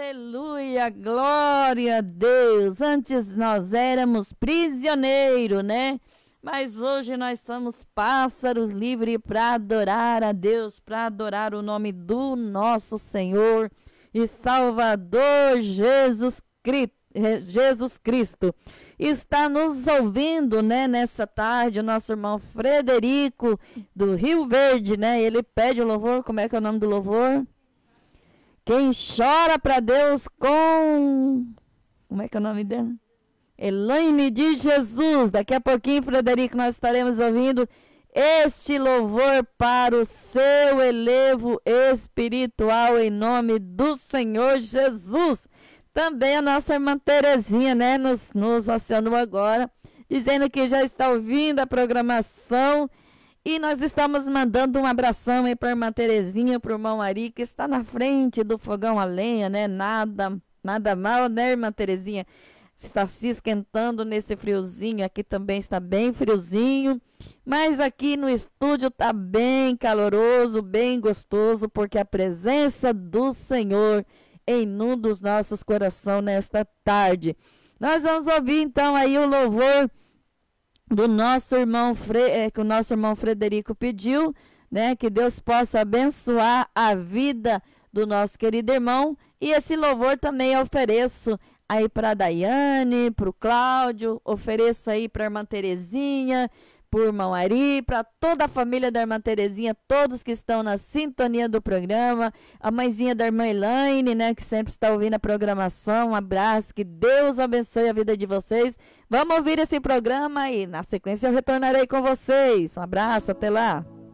Aleluia, glória a Deus. Antes nós éramos prisioneiros, né? Mas hoje nós somos pássaros livres para adorar a Deus, para adorar o nome do nosso Senhor e Salvador Jesus Cristo. Está nos ouvindo, né, nessa tarde, o nosso irmão Frederico do Rio Verde, né? Ele pede o louvor. Como é que é o nome do louvor? Quem chora para Deus com... Como é que é o nome dela? Elaine de Jesus. Daqui a pouquinho, Frederico, nós estaremos ouvindo este louvor para o seu elevo espiritual em nome do Senhor Jesus. Também a nossa irmã Terezinha, né, nos acionou agora, dizendo que já está ouvindo a programação. E nós estamos mandando um abração aí para a irmã Terezinha, para o irmão Ari, que está na frente do fogão a lenha, né? Nada mal, né, irmã Terezinha? Está se esquentando nesse friozinho. Aqui também está bem friozinho. Mas aqui no estúdio está bem caloroso, bem gostoso, porque a presença do Senhor inunda os nossos corações nesta tarde. Nós vamos ouvir então aí o louvor do nosso irmão que o nosso irmão Frederico pediu, né, que Deus possa abençoar a vida do nosso querido irmão, e esse louvor também eu ofereço aí para a Daiane, para o Cláudio, ofereço aí para a irmã Terezinha, para o irmão Ari, para toda a família da irmã Terezinha, todos que estão na sintonia do programa, a mãezinha da irmã Elaine, né, que sempre está ouvindo a programação. Um abraço, que Deus abençoe a vida de vocês. Vamos ouvir esse programa e na sequência eu retornarei com vocês. Um abraço, até lá.